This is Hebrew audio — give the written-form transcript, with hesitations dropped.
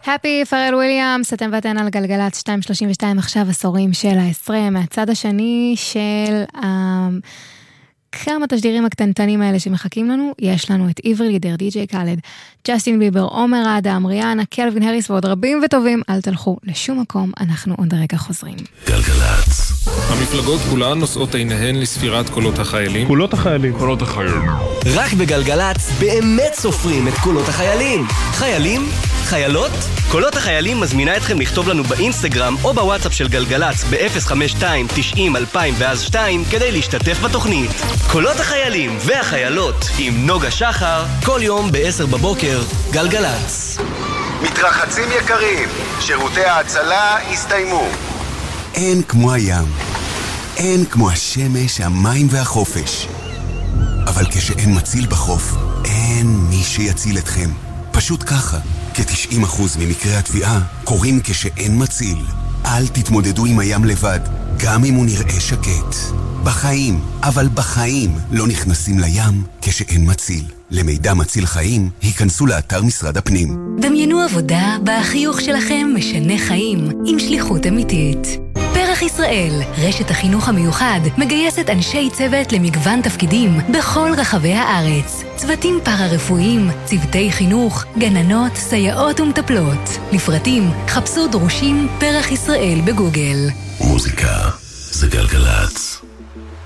הפי פרל וויליאמס, אתם ואתן על גלגלת 232 עכשיו עשורים של העשרה, מהצד השני של כמה תשדירים הקטנטנים האלה שמחכים לנו, יש לנו את עברי לידר, די.ג'יי קאלד, ג'סטין ביבר, עומר אדם, ריאנה, קלווין הריס ועוד רבים וטובים, אל תלכו לשום מקום, אנחנו עוד רגע חוזרים. גלגלת. המפלגות כולן נושאות עיניהן לספירת קולות החיילים. קולות החיילים. קולות החיילים. רק בגלגלת באמת סופרים את קולות החיילים. חיילים? חיילות? קולות החיילים מזמינה אתכם לכתוב לנו באינסטגרם או בוואטסאפ של גלגלץ ב-052-90-2002 כדי להשתתף בתוכנית. קולות החיילים והחיילות עם נוגה שחר, כל יום ב-10 בבוקר, גלגלץ. מתרחצים יקרים, שירותי ההצלה הסתיימו. אין כמו הים, אין כמו השמש, המים והחופש. אבל כשאין מציל בחוף, אין מי שיציל אתכם. פשוט ככה, כ-90% ממקרי התביעה קורים כשאין מציל. אל תתמודדו עם הים לבד, גם אם הוא נראה שקט. בחיים, אבל בחיים, לא נכנסים לים כשאין מציל. למידע מציל חיים, היכנסו לאתר משרד הפנים. דמיינו עבודה בהחיוך שלכם משנה חיים, עם שליחות אמיתית. פרח ישראל, רשת החינוך המיוחד, מגייסת אנשי צוות למגוון תפקידים בכל רחבי הארץ. צוותים פארה-רפואיים, צוותי חינוך, גננות, סייעות ומטפלות. לפרטים, חפשו דרושים פרח ישראל בגוגל. מוזיקה זה גלגלץ.